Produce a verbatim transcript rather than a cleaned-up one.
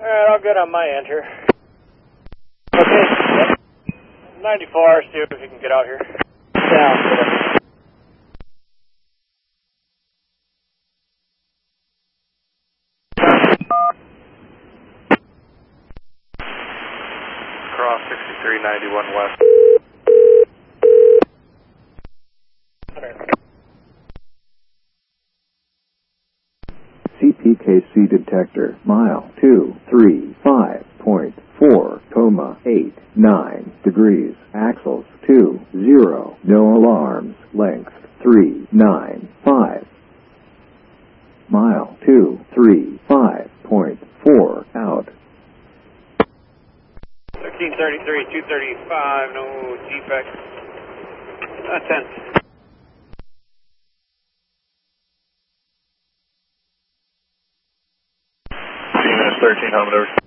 Alright, all good on my end here. Okay. ninety-four, see if you can get out here. Down. Cross sixty-three ninety-one west. C P K C detector, mile two three five point four, coma eight nine degrees, axles two zero, no alarms, length three nine five. Mile two three five point four, out. thirteen thirty-three, two thirty-five, no defects. Uh, ten. thirteen, home over.